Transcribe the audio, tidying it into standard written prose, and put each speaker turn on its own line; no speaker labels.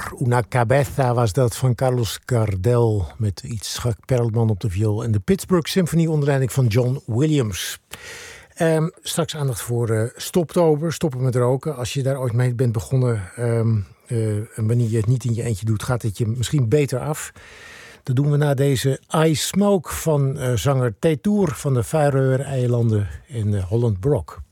Una Cabeza was dat van Carlos Gardel met iets Perelman op de viool en de Pittsburgh Symphony onder leiding van John Williams. Straks aandacht voor Stoptober, stoppen met roken. Als je daar ooit mee bent begonnen en wanneer je het niet in je eentje doet, gaat het je misschien beter af. Dat doen we na deze I Smoke van zanger Tetour van de Faroe-eilanden in Holland Brock.